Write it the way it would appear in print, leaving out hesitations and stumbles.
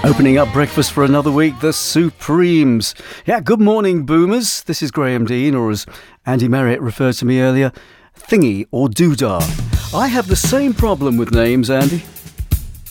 Opening up breakfast for another week, the Supremes. Yeah, good morning, boomers. This is Graham Dean, or as Andy Marriott referred to me earlier, Thingy or Doodah. I have the same problem with names, Andy.